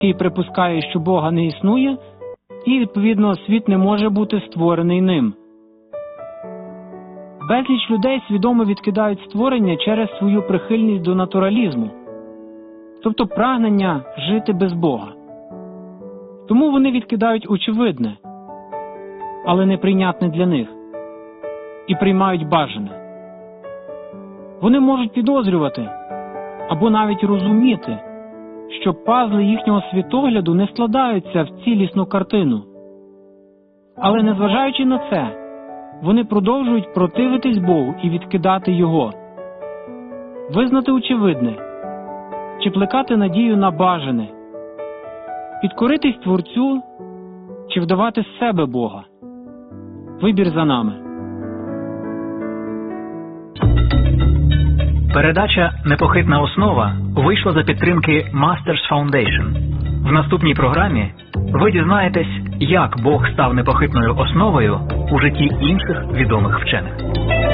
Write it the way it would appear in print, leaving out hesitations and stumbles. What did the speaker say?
який припускає, що Бога не існує, і, відповідно, світ не може бути створений ним. Безліч людей свідомо відкидають створення через свою прихильність до натуралізму, тобто прагнення жити без Бога. Тому вони відкидають очевидне, але неприйнятне для них, і приймають бажане. Вони можуть підозрювати, або навіть розуміти, що пазли їхнього світогляду не складаються в цілісну картину. Але незважаючи на це, вони продовжують противитись Богу і відкидати Його. Визнати очевидне, чи плекати надію на бажане, підкоритись Творцю, чи вдавати з себе Бога. Вибір за нами. Передача «Непохитна основа» вийшла за підтримки Masters Foundation. В наступній програмі ви дізнаєтесь, як Бог став непохитною основою у житті інших відомих вчених.